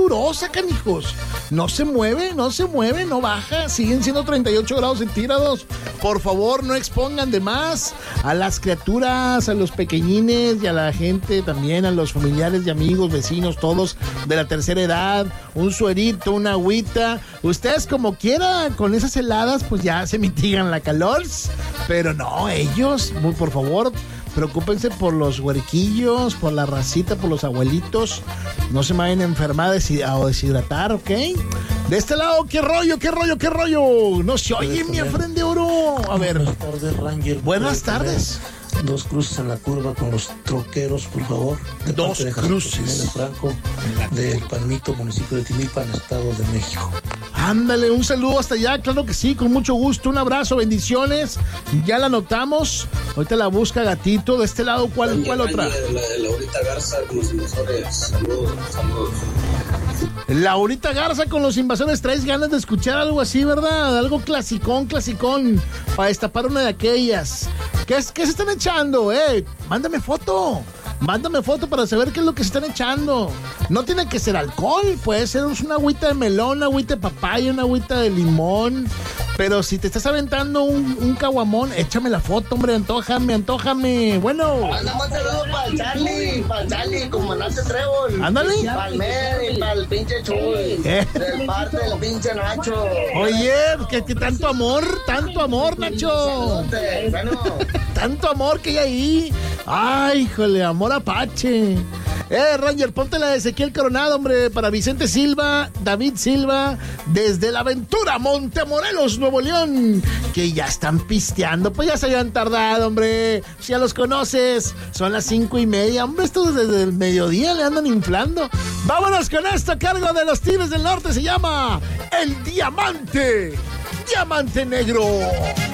calurosa, canijos. No se mueve, no baja. Siguen siendo 38 grados centígrados. Por favor, no expongan de más a las criaturas, a los pequeñines y a la gente también, a los familiares y amigos, vecinos, todos de la tercera edad. Un suerito, una agüita. Ustedes como quieran, con esas heladas, pues ya se mitigan la calor. Pero no, ellos, por favor, preocúpense por los huerquillos, por la racita, por los abuelitos. No se me vayan a enfermar o deshidratar, ¿ok? De este lado, ¿qué rollo? No se oye, mi Efren de Oro. A ver. Buenas tardes, Ranger. Buenas tardes. Dos cruces en la curva con los troqueros, por favor. Dos cruces. Franco, del Palmito, municipio de Tilipan, Estado de México. Ándale, un saludo hasta allá, claro que sí, con mucho gusto, un abrazo, bendiciones, ya la anotamos, ahorita la busca Gatito, de este lado, ¿cuál otra? Laurita Garza con los invasores, saludos. Laurita Garza con los invasores, traes ganas de escuchar algo así, ¿verdad? Algo clasicón, para destapar una de aquellas. ¿Qué se están echando, Mándame foto para saber qué es lo que se están echando. No tiene que ser alcohol, puede ser una agüita de melón, una agüita de papaya, una agüita de limón. Pero si te estás aventando un caguamón, échame la foto, hombre, antójame. Bueno. Mandamos un saludo para el Charlie, comandante Trébol. Ándale. Para el Mer y para el pinche Chuy. Del parte del pinche Nacho. Oye, que tanto amor, Nacho. Bueno. Tanto amor que hay ahí. Ay, híjole, amor apache. Ranger, ponte la de Ezequiel Coronado, hombre, para Vicente Silva, David Silva, desde La Aventura, Montemorelos, Nuevo León, que ya están pisteando, pues ya se habían tardado, hombre, si ya los conoces, son las 5:30, hombre, estos desde el mediodía le andan inflando. Vámonos con esto a cargo de los Tigres del Norte, se llama El Diamante Negro.